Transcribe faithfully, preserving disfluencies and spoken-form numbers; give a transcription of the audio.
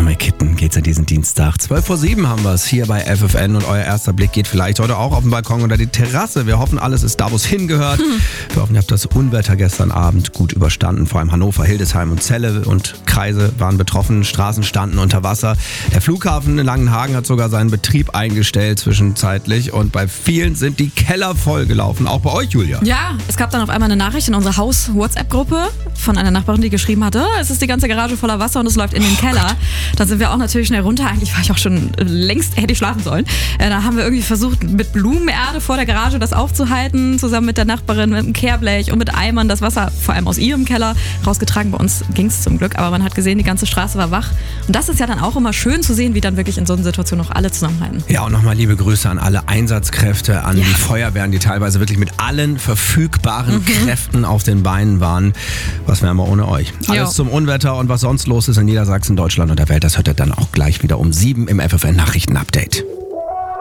Dynamik Kitten geht's an diesem Dienstag. zwölf vor sieben haben wir es hier bei F F N und euer erster Blick geht vielleicht heute auch auf den Balkon oder die Terrasse. Wir hoffen, alles ist da, wo es hingehört. Hm. Wir hoffen, ihr habt das Unwetter gestern Abend gut überstanden. Vor allem Hannover, Hildesheim und Celle und Kreise waren betroffen. Straßen standen unter Wasser. Der Flughafen in Langenhagen hat sogar seinen Betrieb eingestellt zwischenzeitlich und bei vielen sind die Keller vollgelaufen. Auch bei euch, Julia. Ja, es gab dann auf einmal eine Nachricht in unserer Haus-WhatsApp-Gruppe von einer Nachbarin, die geschrieben hatte, oh, es ist die ganze Garage voller Wasser und es läuft in den oh Keller. Gott. Dann sind wir auch natürlich schnell runter. Eigentlich war ich auch schon längst, hätte ich schlafen sollen. Äh, da haben wir irgendwie versucht, mit Blumenerde vor der Garage das aufzuhalten, zusammen mit der Nachbarin, mit einem Kehrblech und mit Eimern das Wasser, vor allem aus ihrem Keller, rausgetragen. Bei uns ging es zum Glück, aber man hat gesehen, die ganze Straße war wach. Und das ist ja dann auch immer schön zu sehen, wie dann wirklich in so einer Situation noch alle zusammenhalten. Ja, und nochmal liebe Grüße an alle Einsatzkräfte, an ja. die Feuerwehren, die teilweise wirklich mit allen verfügbaren mhm. Kräften auf den Beinen waren. Was wären wir ohne euch? Alles jo. zum Unwetter und was sonst los ist in Niedersachsen, Deutschland und der Welt, das hört ihr dann auch gleich wieder um sieben im F F N Nachrichten Update.